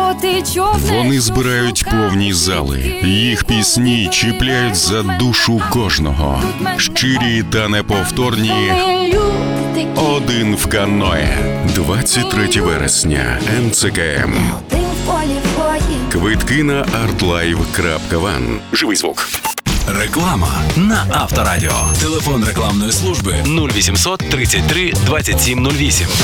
Вони збирають повні зали. Їх пісні чіпляють за душу кожного. Щирі та неповторні «Один в каное». 23 вересня. НЦКМ. Квитки на artlive.one. Живий звук. Реклама на Авторадіо. Телефон рекламної служби 0800 33 27 08.